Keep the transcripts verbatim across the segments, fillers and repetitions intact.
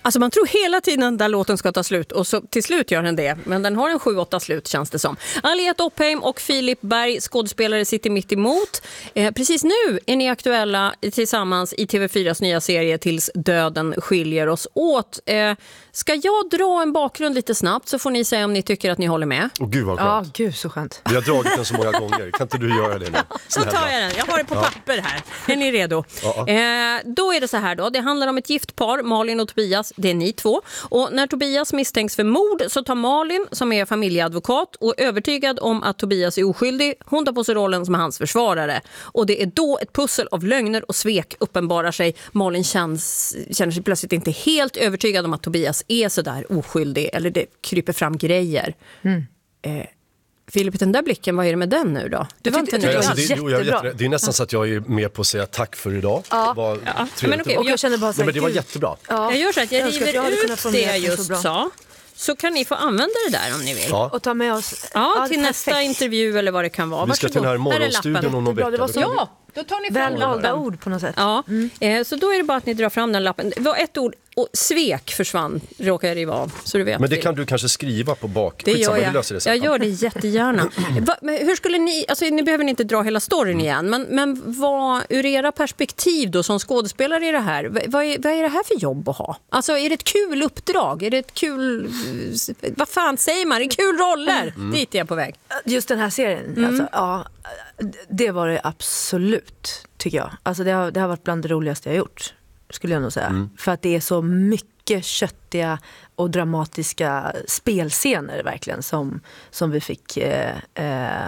Alltså man tror hela tiden att den där låten ska ta slut och så till slut gör den det. Men den har en sju åtta slut känns det som. Aliette Oppheim och Filip Berg, skådespelare, sitter mitt emot. Eh, precis nu är ni aktuella tillsammans i T V fyras nya serie Tills döden skiljer oss åt. Eh, ska jag dra en bakgrund lite snabbt så får ni säga om ni tycker att ni håller med. Åh gud vad skönt. Ja, gud så skönt. Vi har dragit den så många gånger. Kan inte du göra det nu? Så tar jag den. Jag har det på papper här. Är ni redo? Ja. Eh, då är det så här då. Det handlar om ett gift par, Malin och Tobias. Det är ni två. Och när Tobias misstänks för mord så tar Malin, som är familjeadvokat och övertygad om att Tobias är oskyldig, hon tar på sig rollen som hans försvarare. Och det är då ett pussel av lögner och svek uppenbarar sig. Malin känns, känner sig plötsligt inte helt övertygad om att Tobias är så där oskyldig. Eller det kryper fram grejer. Mm. Eh, Filip, den där blicken, vad är det med den nu då? Du var inte Nej, alltså, det, jättebra. jo, jag, jätte, det är nästan så att jag är med på att säga tack för idag. Ja. Var Ja. trevligt Men okej, det var. Och jag känner bara så Nej, här, men det var gud. jättebra. Ja. Jag gör så att jag, Jag önskar att jag river hade kunnat ut formulera det jag det så just bra. sa. Så kan ni få använda det där om ni vill. Ja. Och ta med oss. Ja, till det är nästa perfekt. intervju eller vad det kan vara. Vi ska till den här Varsågod. Här är morgonstudion lappen. om någon Jättebra, det vecka. var så- Då kan vi- Ja, då tar ni fram Välvalda lappen. ord på något sätt. Ja, eh, så då är det bara att ni drar fram den lappen. Det var ett ord, och svek försvann, råkar jag riva av. Så du vet. Men det kan du kanske skriva på bak. Det Skitsamma, gör vi jag. löser det sen. Jag gör det jättegärna. Va, men hur skulle ni, alltså ni behöver inte dra hela storyn igen, men, men vad, ur era perspektiv då som skådespelare i det här, vad, vad, är, vad är det här för jobb att ha? Alltså är det ett kul uppdrag? Är det ett kul, vad fan säger man? Är det kul roller? Mm. Dit är jag på väg. Just den här serien, Mm. alltså, ja, det var det absolut, tycker jag. Alltså det har, det har varit bland det roligaste jag gjort, skulle jag nog säga. Mm. För att det är så mycket köttiga och dramatiska spelscener verkligen som, som vi fick eh, eh,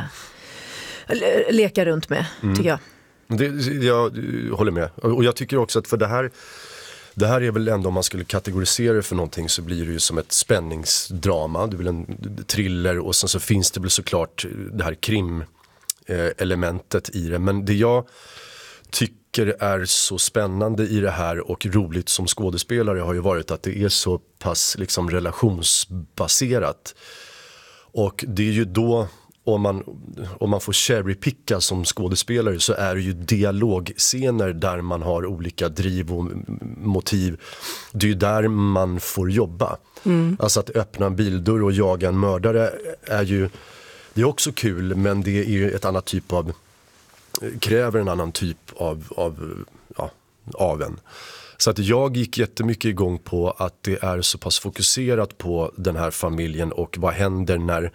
le- leka runt med, Mm. tycker jag. Det, jag eh, håller med. Och jag tycker också att för det här, det här är väl ändå, om man skulle kategorisera det för någonting, så blir det ju som ett spänningsdrama. Det är väl en thriller, och sen så finns det väl såklart det här krim-elementet i det. Men det jag tycker är så spännande i det här och roligt som skådespelare har ju varit att det är så pass liksom relationsbaserat. Och det är ju då, om man, om man får cherrypicka som skådespelare, så är det ju dialogscener där man har olika driv och motiv. Det är ju där man får jobba. Mm. Alltså att öppna en bildörr och jaga en mördare är ju, det är också kul, men det är ju ett annat typ av, kräver en annan typ av, av, ja, av en. Så att jag gick jättemycket igång på att det är så pass fokuserat på den här familjen och vad händer när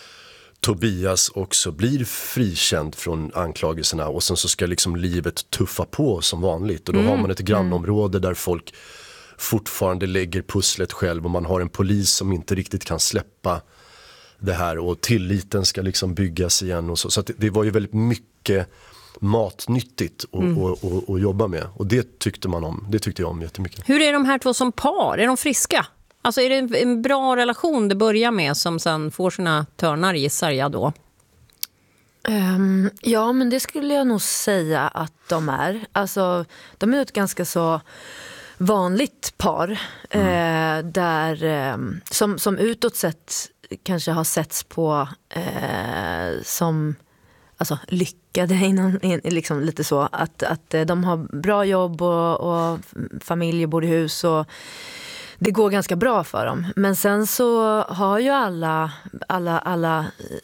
Tobias också blir frikänd från anklagelserna, och sen så ska liksom livet tuffa på som vanligt, och då mm. har man ett grannområde där folk fortfarande lägger pusslet själv, och man har en polis som inte riktigt kan släppa det här, och tilliten ska liksom byggas igen och så, så att det, det var ju väldigt mycket matnyttigt att mm. och, och, och jobba med, och det tyckte man om, det tyckte jag om jättemycket. Hur är de här två som par? Är de friska? Alltså är det en, en bra relation det börjar med som sen får sina törnar, gissar jag då? Um, ja, men det skulle jag nog säga att de är. Alltså, de är ett ganska så vanligt par mm. eh, där eh, som, som utåt sett kanske har setts på eh, som alltså, lyckade inom, in, liksom lite så att, att de har bra jobb och, och familj, bor i hus, och det går ganska bra för dem. Men sen så har ju alla, alla, alla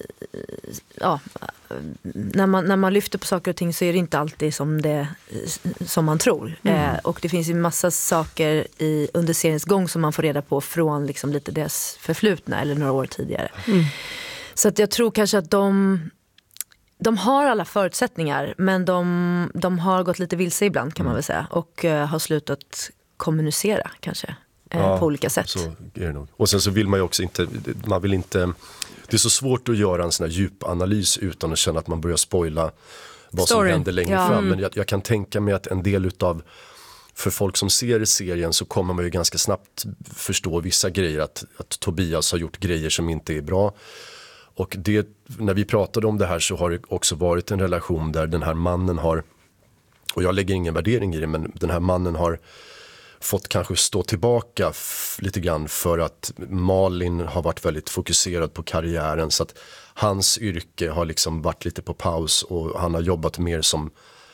ja, när man, när man lyfter på saker och ting så är det inte alltid som, det, som man tror. Mm. Eh, och det finns ju massa saker i, under seriens gång som man får reda på från liksom lite deras förflutna eller några år tidigare. Mm. Så att jag tror kanske att de, de har alla förutsättningar, men de, de har gått lite vilse ibland, kan man väl säga. Och eh, har slutat kommunicera kanske. Ja, på olika sätt. Så är det nog. Och sen så vill man ju också inte, man vill inte, det är så svårt att göra en sån här djupanalys utan att känna att man börjar spoila vad Story. som händer längre Ja. fram. Men jag, jag kan tänka mig att en del utav, för folk som ser serien så kommer man ju ganska snabbt förstå vissa grejer, att, att Tobias har gjort grejer som inte är bra. Och det, när vi pratade om det här så har det också varit en relation där den här mannen har, och jag lägger ingen värdering i det, men den här mannen har fått kanske stå tillbaka f- lite grann för att Malin har varit väldigt fokuserad på karriären, så att hans yrke har liksom varit lite på paus, och han har jobbat mer som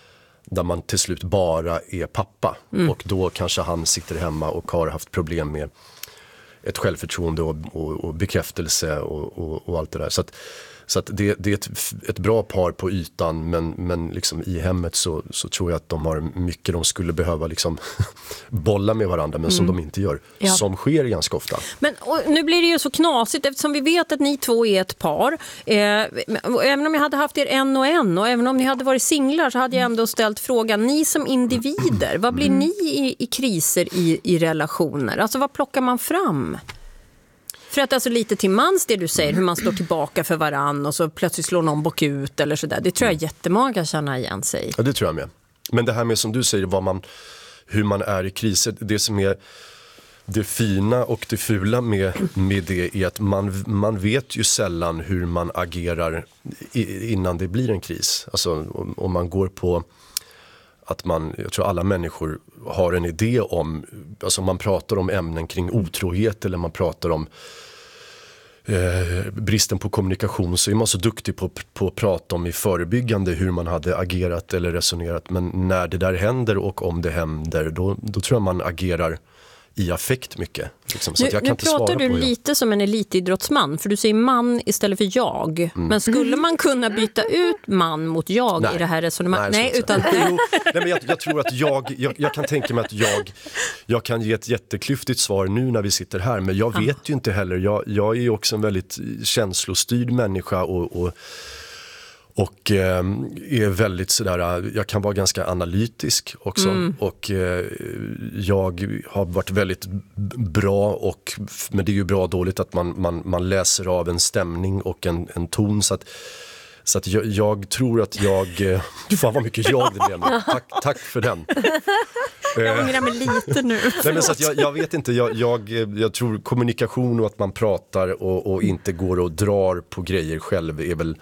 där man till slut bara är pappa. Mm. Och då kanske han sitter hemma och har haft problem med ett självförtroende och, och, och bekräftelse och, och, och allt det där. Så att, så att det, det är ett, ett bra par på ytan, men, men liksom i hemmet så, så tror jag att de har mycket de skulle behöva liksom bolla med varandra, men mm. som de inte gör. Ja. Som sker ganska ofta. Men och nu blir det ju så knasigt eftersom vi vet att ni två är ett par. Eh, även om jag hade haft er en och en och även om ni hade varit singlar så hade jag ändå ställt frågan, ni som individer, vad blir mm. ni i, i kriser i, i relationer? Alltså vad plockar man fram? För att alltså lite till mans det du säger, hur man står tillbaka för varann och så plötsligt slår någon bak ut eller sådär. Det tror jag jättemånga kan känna igen sig. Ja, det tror jag med. Men det här med som du säger, vad man, hur man är i kriser, det som är det fina och det fula med, med det är att man, man vet ju sällan hur man agerar i, innan det blir en kris. Alltså om, om man går på att man, jag tror alla människor har en idé om, alltså man pratar om ämnen kring otrohet eller man pratar om eh, bristen på kommunikation, så är man så duktig på, på att prata om i förebyggande hur man hade agerat eller resonerat, men när det där händer och om det händer, då, då tror jag man agerar i affekt mycket. Liksom. Så nu att jag kan nu inte pratar svara du på lite som en elitidrottsman, för du säger man istället för jag. Mm. Men skulle man kunna byta ut man mot jag nej. i det här resonemanget? Nej, nej utan... jo, nej, men jag, jag tror att jag, jag, jag kan tänka mig att jag, jag kan ge ett jätteklyftigt svar nu när vi sitter här, men jag vet ah. ju inte heller. Jag, jag är ju också en väldigt känslostyrd människa och, och Och eh, är väldigt sådär, jag kan vara ganska analytisk också. Mm. Och eh, jag har varit väldigt bra, och, men det är ju bra och dåligt att man, man, man läser av en stämning och en, en ton. Så att, så att jag, jag tror att jag, eh, fan vad mycket jag det blev. Tack, tack för den. Jag ångrar mig lite nu. Nej, men så att jag, jag vet inte, jag, jag, jag tror kommunikation och att man pratar och, och inte går och drar på grejer själv är väl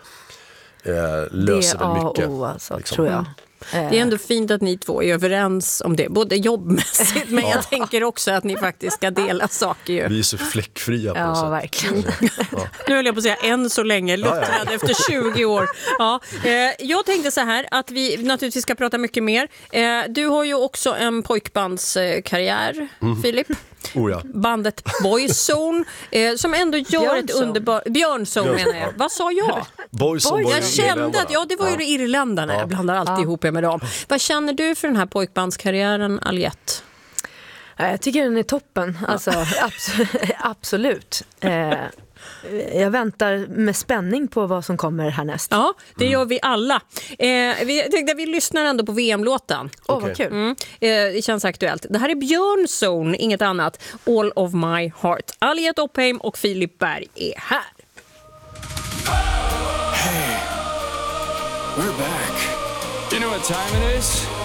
Eh, löser väl mycket. Det är A och O alltså, liksom. Tror jag. Det är ändå fint att ni två är överens om det, både jobbmässigt, men jag tänker också att ni faktiskt ska dela saker. Ju. Vi är så fläckfria på ja, något sätt. Verkligen. Ja. Nu höll jag på att säga än så länge, luttrad ja, ja. efter tjugo år. Ja. Eh, jag tänkte så här att vi naturligtvis ska prata mycket mer. Eh, du har ju också en pojkbandskarriär, mm. Filip. Oh ja. Bandet Boyzone eh, som ändå gör Björnson. ett underbart Björnson menar jag. Vad sa jag? Boyzone Boy. Jag kände att ja, det var ju ja. irländarna. Ja. Jag blandar alltid ja. ihop med dem. Vad känner du för den här pojkbandskarriären, Aljette? Jag tycker den är toppen. Alltså, abs- absolut. Eh, jag väntar med spänning på vad som kommer härnäst. Ja, det gör vi alla. Eh, vi tänkte att vi lyssnar ändå på V M-låten. Åh, oh, okay. vad kul. Mm. Eh, det känns aktuellt. Det här är Björnson, inget annat. All of my heart. Aljette Oppheim och Filip Berg är här. Hey, we're back. You know what time it is?